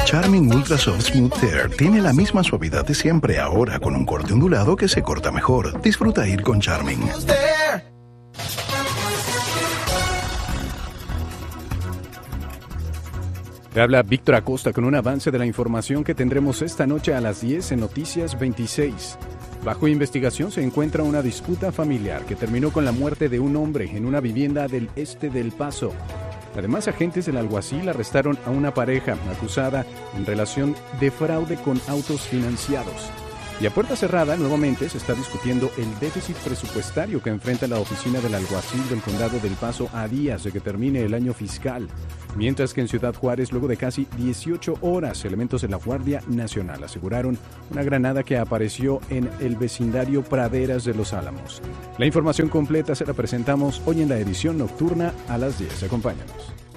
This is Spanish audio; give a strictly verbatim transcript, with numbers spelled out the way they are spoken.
Charmin Ultra Soft Smooth Tear tiene la misma suavidad de siempre, ahora con un corte ondulado que se corta mejor. Disfruta ir con Charmin. Te habla Víctor Acosta con un avance de la información que tendremos esta noche a las diez en Noticias veintiséis. Bajo investigación se encuentra una disputa familiar que terminó con la muerte de un hombre en una vivienda del este de El Paso. Además, agentes del alguacil arrestaron a una pareja acusada en relación de fraude con autos financiados. Y a puerta cerrada, nuevamente, se está discutiendo el déficit presupuestario que enfrenta la oficina del alguacil del condado del Paso a días de que termine el año fiscal. Mientras que en Ciudad Juárez, luego de casi dieciocho horas, elementos de la Guardia Nacional aseguraron una granada que apareció en el vecindario Praderas de Los Álamos. La información completa se la presentamos hoy en la edición nocturna a las diez. Acompáñanos.